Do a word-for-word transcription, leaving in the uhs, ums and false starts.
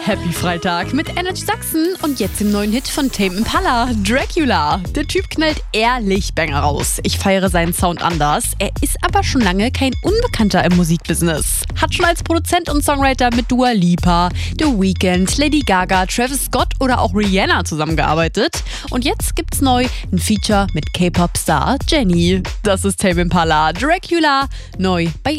Happy Freitag mit Energy Sachsen und jetzt im neuen Hit von Tame Impala, Dracula. Der Typ knallt ehrlich Banger raus. Ich feiere seinen Sound anders. Er ist aber schon lange kein Unbekannter im Musikbusiness. Hat schon als Produzent und Songwriter mit Dua Lipa, The Weeknd, Lady Gaga, Travis Scott oder auch Rihanna zusammengearbeitet. Und jetzt gibt's neu ein Feature mit K-Pop-Star Jennie. Das ist Tame Impala, Dracula, neu bei